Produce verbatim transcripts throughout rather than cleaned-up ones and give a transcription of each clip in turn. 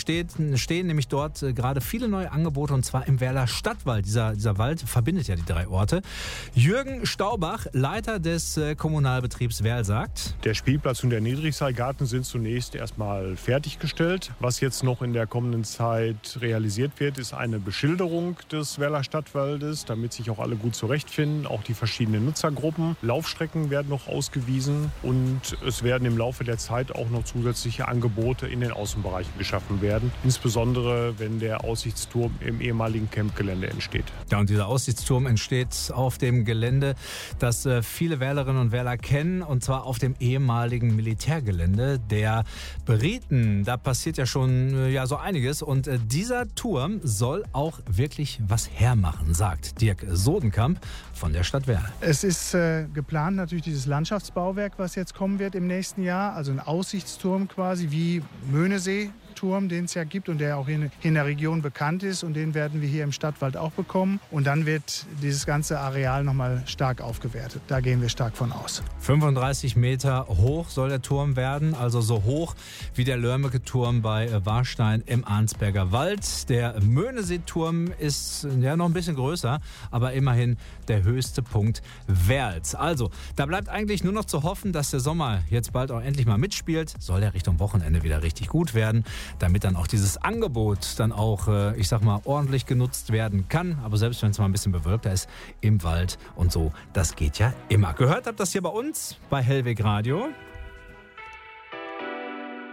entsteht, stehen nämlich dort äh, gerade viele neue Angebote, und zwar im Werler Stadtwald. Dieser, dieser Wald verbindet ja die drei Orte. Jürgen Staubach, Leiter des äh, Kommunalbetriebs Werl, sagt: Der Spielplatz und der Niedrigseilgarten sind zunächst erstmal fertiggestellt. Was jetzt noch in der kommenden Zeit realisiert wird, ist eine Beschilderung des Werler Stadtwaldes, damit sich auch alle gut zurechtfinden, auch die verschiedenen Nutzergruppen. Laufstrecken werden noch ausgewiesen und es werden im Laufe der Zeit auch noch zusätzliche Angebote in den Außenbereichen geschaffen werden, insbesondere wenn der Aussichtsturm im ehemaligen Campgelände entsteht. Ja, und dieser Aussichtsturm entsteht auf dem Gelände, das äh, viele Wählerinnen und Wähler kennen, und zwar auf dem ehemaligen Militärgelände der Briten. Da passiert ja schon äh, ja, so einiges, und äh, dieser Turm soll auch wirklich was hermachen, sagt Dirk Sodenkamp von der Stadt Werl. Es ist äh, geplant natürlich dieses Landschaftsbauwerk, was jetzt kommen wird im nächsten Jahr, also ein Aussichtsturm quasi wie Möhnesee. Turm, den es ja gibt und der auch in, in der Region bekannt ist, und den werden wir hier im Stadtwald auch bekommen, und dann wird dieses ganze Areal nochmal stark aufgewertet. Da gehen wir stark von aus. fünfunddreißig Meter hoch soll der Turm werden, also so hoch wie der Lörmecke-Turm bei Warstein im Arnsberger Wald. Der Möhnesee-Turm ist ja noch ein bisschen größer, aber immerhin der höchste Punkt Werls. Also, da bleibt eigentlich nur noch zu hoffen, dass der Sommer jetzt bald auch endlich mal mitspielt. Soll ja Richtung Wochenende wieder richtig gut werden, damit dann auch dieses Angebot dann auch, ich sag mal, ordentlich genutzt werden kann. Aber selbst wenn es mal ein bisschen bewölkter ist im Wald und so, das geht ja immer. Gehört habt das hier bei uns bei Hellweg Radio.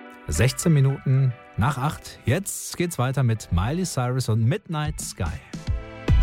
sechzehn Minuten nach acht. Jetzt geht's weiter mit Miley Cyrus und Midnight Sky.